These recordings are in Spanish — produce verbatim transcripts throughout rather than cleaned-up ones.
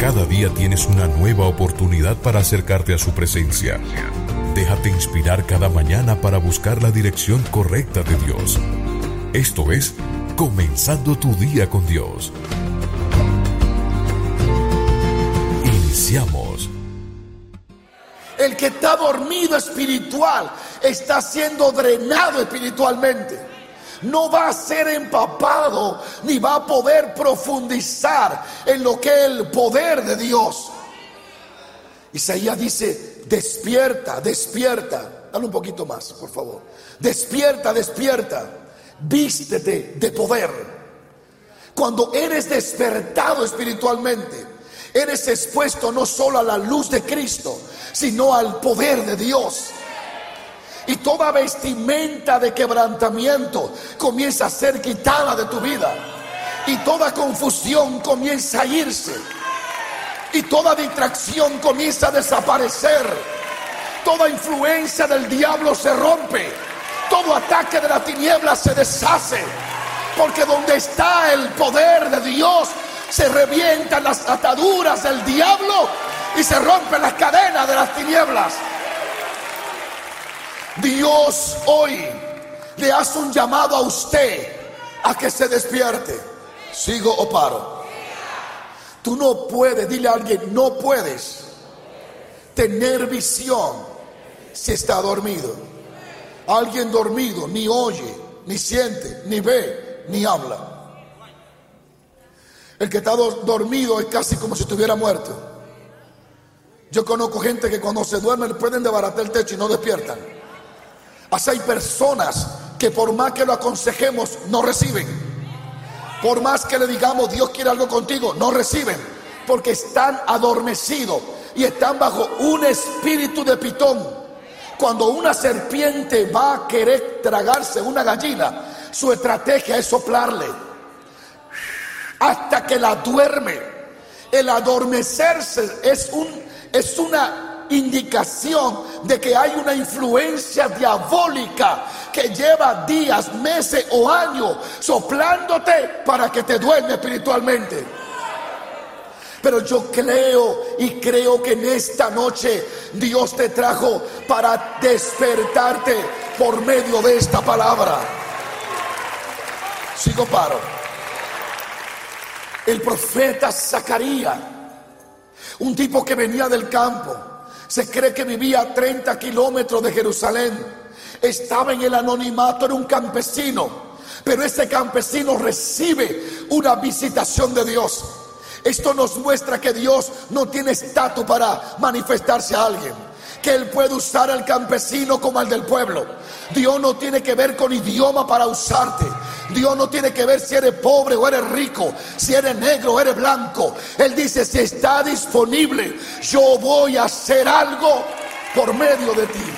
Cada día tienes una nueva oportunidad para acercarte a su presencia. Déjate inspirar cada mañana para buscar la dirección correcta de Dios. Esto es Comenzando tu Día con Dios. Iniciamos. El que está dormido espiritual está siendo drenado espiritualmente. No va a ser empapado ni va a poder profundizar en lo que es el poder de Dios. Isaías dice: despierta, despierta. Dale un poquito más, por favor. Despierta, despierta. Vístete de poder. Cuando eres despertado espiritualmente, eres expuesto no solo a la luz de Cristo, sino al poder de Dios. Y toda vestimenta de quebrantamiento comienza a ser quitada de tu vida. Y toda confusión comienza a irse. Y toda distracción comienza a desaparecer. Toda influencia del diablo se rompe. Todo ataque de la tiniebla se deshace. Porque donde está el poder de Dios, se revientan las ataduras del diablo y se rompen las cadenas de las tinieblas. Dios hoy le hace un llamado a usted a que se despierte. ¿Sigo o paro? Tú no puedes, dile a alguien, no puedes tener visión si está dormido. Alguien dormido ni oye, ni siente, ni ve, ni habla. El que está do- dormido es casi como si estuviera muerto. Yo conozco gente que cuando se duerme le pueden desbaratar el techo y no despiertan. Así hay personas que por más que lo aconsejemos no reciben. Por más que le digamos Dios quiere algo contigo, no reciben. Porque están adormecidos y están bajo un espíritu de pitón. Cuando una serpiente va a querer tragarse una gallina, su estrategia es soplarle hasta que la duerme. El adormecerse es, un, es una indicación de que hay una influencia diabólica que lleva días, meses o años soplándote para que te duerme espiritualmente. Pero yo creo y creo que en esta noche Dios te trajo para despertarte por medio de esta palabra. Sigo paro. El profeta Zacarías, un tipo que venía del campo, se cree que vivía a treinta kilómetros de Jerusalén, estaba en el anonimato, era un campesino, pero ese campesino recibe una visitación de Dios. Esto nos muestra que Dios no tiene estatus para manifestarse a alguien, que Él puede usar al campesino como al del pueblo. Dios no tiene que ver con idioma para usarte. Dios no tiene que ver si eres pobre o eres rico, si eres negro o eres blanco. Él dice: si está disponible, yo voy a hacer algo por medio de ti.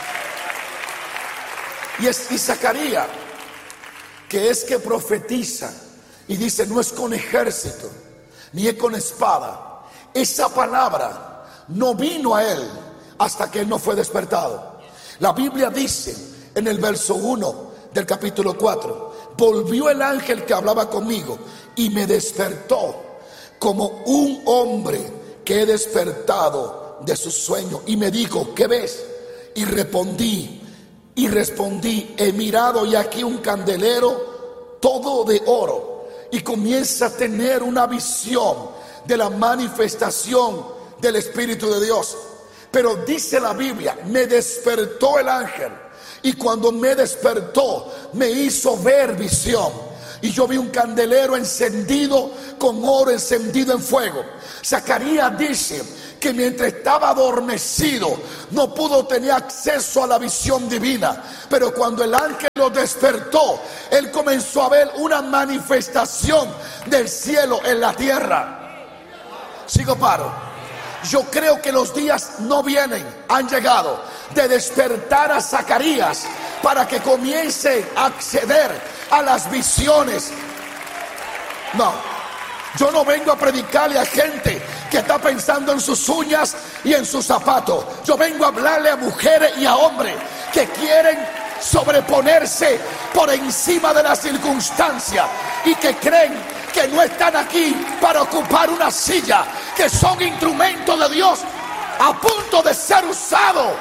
Y es y Zacarías, que es que profetiza y dice: no es con ejército ni es con espada. Esa palabra no vino a él hasta que él no fue despertado. La Biblia dice en el verso uno del capítulo cuatro: volvió el ángel que hablaba conmigo y me despertó como un hombre que he despertado de su sueño, y me dijo: ¿qué ves? Y respondí, y respondí, he mirado y aquí un candelero todo de oro. Y comienza a tener una visión de la manifestación del Espíritu de Dios. Pero dice la Biblia: me despertó el ángel, y cuando me despertó me hizo ver visión. Y yo vi un candelero encendido con oro encendido en fuego. Zacarías dice que mientras estaba adormecido no pudo tener acceso a la visión divina, pero cuando el ángel lo despertó, él comenzó a ver una manifestación del cielo en la tierra. Sigo paro. Yo creo que los días no vienen, han llegado, de despertar a Zacarías para que comience a acceder a las visiones. No, yo no vengo a predicarle a gente que está pensando en sus uñas y en sus zapatos. Yo vengo a hablarle a mujeres y a hombres que quieren sobreponerse por encima de las circunstancias y que creen que no están aquí para ocupar una silla, que son instrumentos de Dios a punto de ser usados.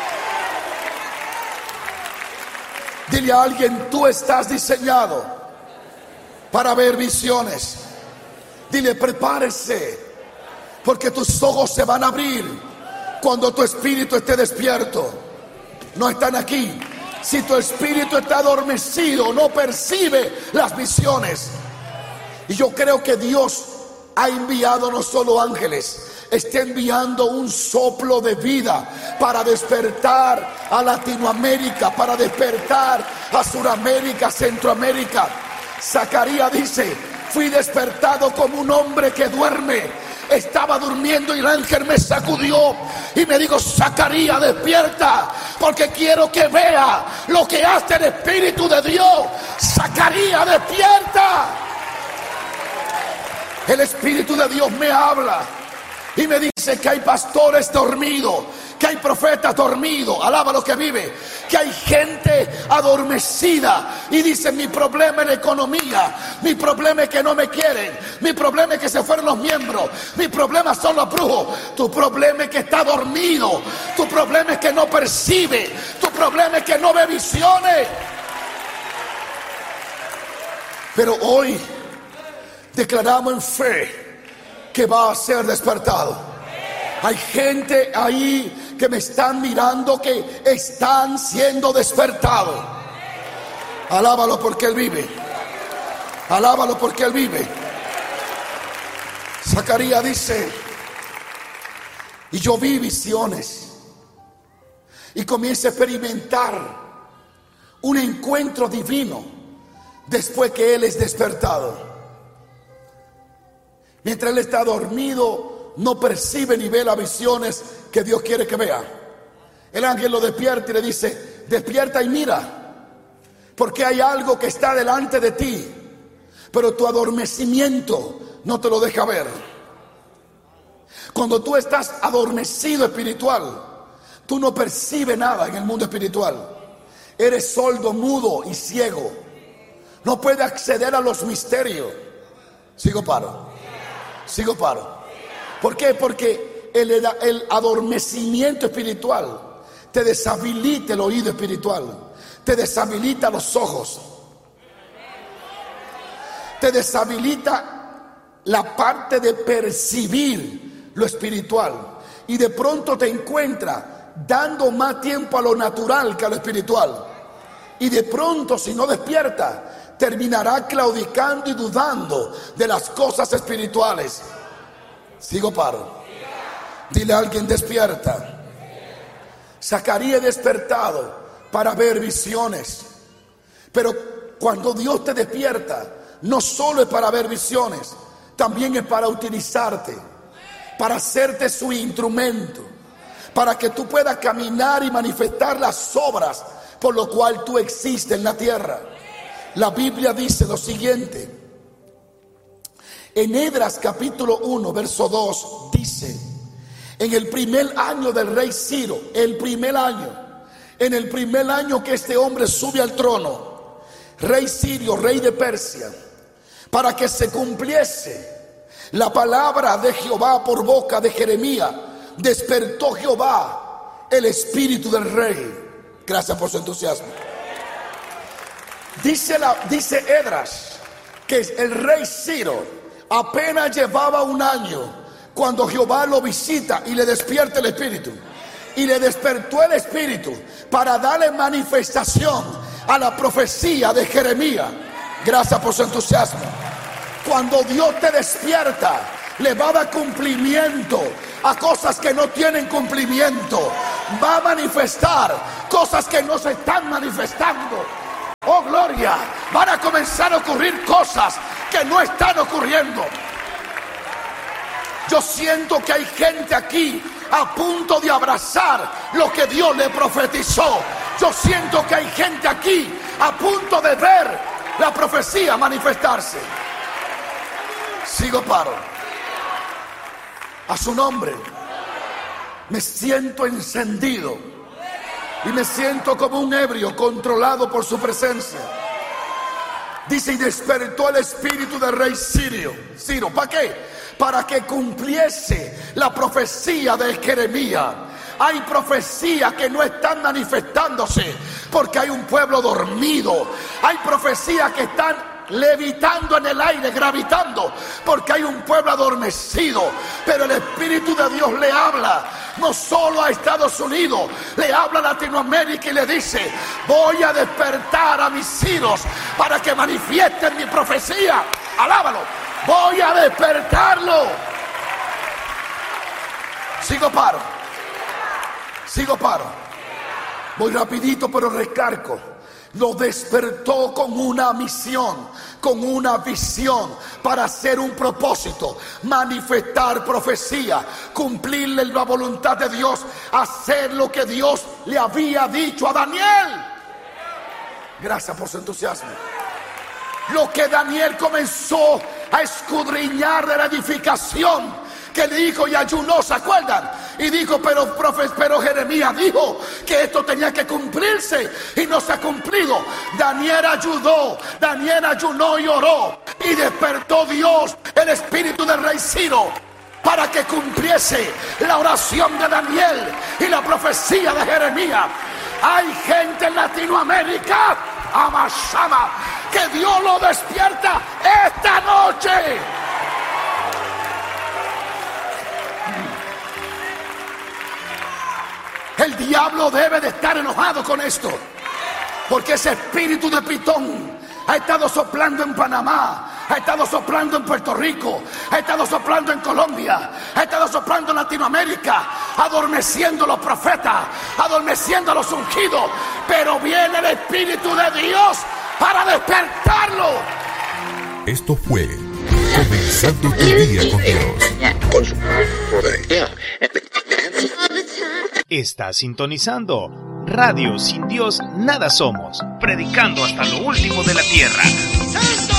Dile a alguien: tú estás diseñado para ver visiones. Dile: prepárese, porque tus ojos se van a abrir cuando tu espíritu esté despierto. No están aquí. Si tu espíritu está adormecido, no percibe las visiones. Y yo creo que Dios ha enviado no solo ángeles, está enviando un soplo de vida para despertar a Latinoamérica, para despertar a Suramérica, Centroamérica. Zacarías dice: fui despertado como un hombre que duerme. Estaba durmiendo y el ángel me sacudió y me dijo: Zacarías, despierta, porque quiero que vea lo que hace el Espíritu de Dios. Zacarías, despierta. El Espíritu de Dios me habla y me dice que hay pastores dormidos, que hay profetas dormidos, alaba lo que vive, que hay gente adormecida y dice: mi problema es la economía, mi problema es que no me quieren, mi problema es que se fueron los miembros, mi problema son los brujos. Tu problema es que está dormido, tu problema es que no percibe, tu problema es que no ve visiones. Pero hoy declaramos en fe que va a ser despertado. Hay gente ahí que me están mirando que están siendo despertados. Alábalo porque Él vive. Alábalo porque Él vive. Zacarías dice: y yo vi visiones y comienzo a experimentar un encuentro divino después que Él es despertado. Mientras Él está dormido, no percibe ni ve las visiones que Dios quiere que vea. El ángel lo despierta y le dice: despierta y mira, porque hay algo que está delante de ti, pero tu adormecimiento no te lo deja ver. Cuando tú estás adormecido espiritual, tú no percibes nada en el mundo espiritual. Eres sordo, mudo y ciego. No puedes acceder a los misterios. Sigo paro. Sigo paro. ¿Por qué? Porque el, el adormecimiento espiritual te deshabilita el oído espiritual, te deshabilita los ojos, te deshabilita la parte de percibir lo espiritual, y de pronto te encuentra dando más tiempo a lo natural que a lo espiritual, y de pronto, si no despierta, terminará claudicando y dudando de las cosas espirituales. Sigo paro. Dile a alguien: despierta. Zacarías despertado para ver visiones. Pero cuando Dios te despierta, no solo es para ver visiones, también es para utilizarte, para hacerte su instrumento, para que tú puedas caminar y manifestar las obras por lo cual tú existes en la tierra. La Biblia dice lo siguiente. En Esdras capítulo uno verso dos dice: en el primer año del rey Ciro, el primer año, en el primer año que este hombre sube al trono, rey Sirio, rey de Persia, para que se cumpliese la palabra de Jehová por boca de Jeremías, despertó Jehová el espíritu del rey. Gracias por su entusiasmo. Dice, la, dice Esdras que el rey Ciro apenas llevaba un año cuando Jehová lo visita y le despierta el espíritu. Y le despertó el espíritu para darle manifestación a la profecía de Jeremías. Gracias por su entusiasmo. Cuando Dios te despierta, le va a dar cumplimiento a cosas que no tienen cumplimiento. Va a manifestar cosas que no se están manifestando. Oh, gloria. Van a comenzar a ocurrir cosas que no están ocurriendo. Yo siento que hay gente aquí a punto de abrazar lo que Dios le profetizó. Yo siento que hay gente aquí a punto de ver la profecía manifestarse. Sigo paro. A su nombre. Me siento encendido. y me siento como un ebrio controlado por su presencia. Dice, y despertó el espíritu del rey Sirio. Ciro, ¿para qué? Para que cumpliese la profecía de Jeremías. Hay profecías que no están manifestándose porque hay un pueblo dormido. Hay profecías que están levitando en el aire, gravitando, porque hay un pueblo adormecido. Pero el Espíritu de Dios le habla no solo a Estados Unidos, le habla a Latinoamérica y le dice, voy a despertar a mis hijos para que manifiesten mi profecía. Alábalo, voy a despertarlo. Sigo paro, sigo paro, voy rapidito pero recargo. Lo despertó con una misión, con una visión, para hacer un propósito, manifestar profecía, cumplirle la voluntad de Dios, hacer lo que Dios le había dicho a Daniel. Gracias por su entusiasmo. Lo que Daniel comenzó a escudriñar de la edificación, que le dijo y ayunó, ¿se acuerdan? Y dijo, pero, profe, pero Jeremías dijo que esto tenía que cumplirse y no se ha cumplido. Daniel ayudó, Daniel ayunó y oró, y despertó Dios el espíritu del rey Ciro para que cumpliese la oración de Daniel y la profecía de Jeremías. Hay gente en Latinoamérica, Amashama, que Dios lo despierta esta noche. El diablo debe de estar enojado con esto, porque ese espíritu de Pitón ha estado soplando en Panamá, ha estado soplando en Puerto Rico, ha estado soplando en Colombia, ha estado soplando en Latinoamérica, adormeciendo a los profetas, adormeciendo a los ungidos. Pero viene el Espíritu de Dios para despertarlo. Esto fue Comenzando tu Día con Dios. Estás sintonizando Radio Sin Dios Nada Somos, predicando hasta lo último de la tierra.